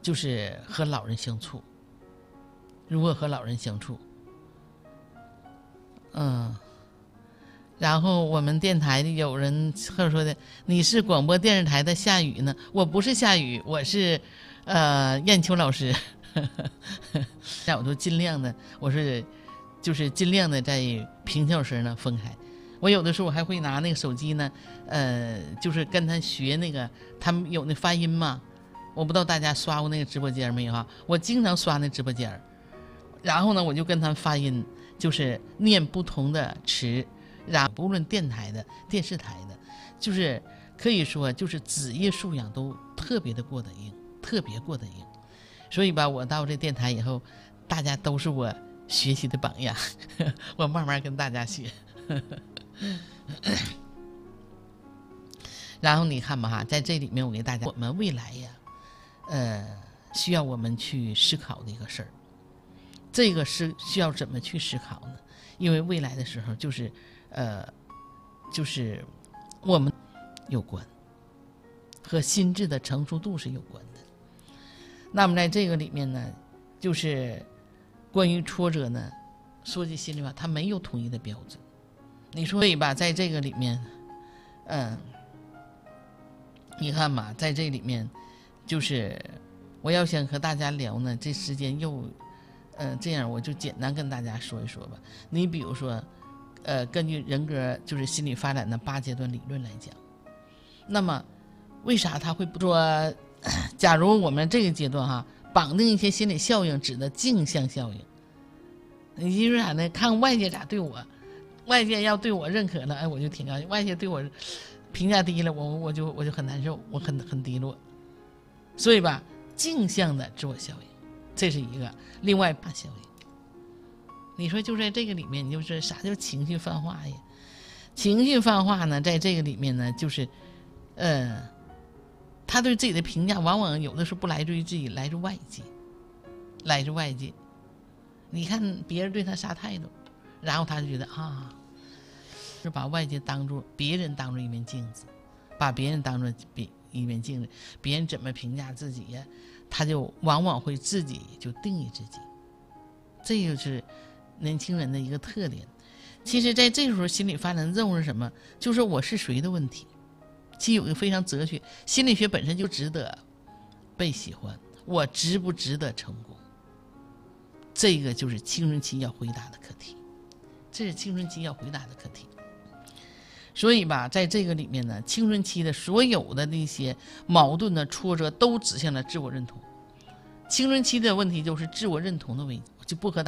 就是和老人相处，如何和老人相处。然后我们电台里有人说的，你是广播电视台的夏雨呢？我不是夏雨，我是燕秋老师。那我就尽量的，就是尽量的在平翘声呢分开。我有的时候我还会拿那个手机呢，就是跟他学那个，他们有那发音嘛。我不知道大家刷过那个直播间没有哈？我经常刷那直播间，然后呢，我就跟他们发音，就是念不同的词。然后不论电台的、电视台的，就是可以说就是职业素养都特别的过得硬，特别过得硬。所以吧，我到这电台以后，大家都是我学习的榜样，我慢慢跟大家学。然后你看吧哈，在这里面我给大家，我们未来呀，需要我们去思考的一个事儿，这个是需要怎么去思考呢？因为未来的时候就是我们有关，和心智的成熟度是有关的。那么在这个里面呢，就是关于挫折呢，说句心里话，它没有统一的标准。你说对吧？在这个里面，你看嘛，在这里面，就是我要想和大家聊呢，这时间又，这样我就简单跟大家说一说吧。你比如说，根据人格就是心理发展的8阶段理论来讲，那么为啥他会说，假如我们这个阶段哈，绑定一些心理效应，指的镜像效应。你就是啥呢？看外界咋对我，外界要对我认可呢，我就挺高兴；外界对我评价低了，我就很难受，我很低落。所以吧，镜像的自我效应，这是一个。另外把效应，你说就在这个里面，就是啥叫情绪泛化呀？情绪泛化呢，在这个里面呢，就是他对自己的评价往往有的时候不来自于自己，来自外界。你看别人对他啥态度，然后他就觉得是把外界别人当作一面镜子，把别人当作一面镜子，别人怎么评价自己呀，他就往往会自己就定义自己。这就是年轻人的一个特点。其实在这时候心理发展任务是什么？就是我是谁的问题。其实有一个非常哲学，心理学本身就值得被喜欢，我值不值得成功，这个就是青春期要回答的课题，这是青春期要回答的课题。所以吧，在这个里面呢，青春期的所有的那些矛盾的挫折都指向了自我认同。青春期的问题就是自我认同的问题，就不和